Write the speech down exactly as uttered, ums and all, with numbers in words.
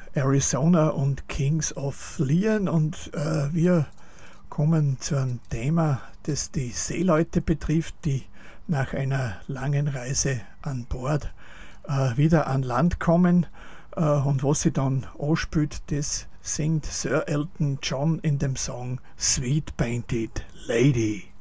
Arizona und Kings of Leon und äh, wir kommen zu einem Thema, das die Seeleute betrifft, die nach einer langen Reise an Bord äh, wieder an Land kommen äh, und was sie dann anspielt, das singt Sir Elton John in dem Song Sweet Painted Lady.